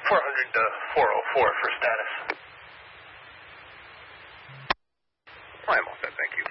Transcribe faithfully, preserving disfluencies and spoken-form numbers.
four hundred to four oh four for status. I'm all set, thank you.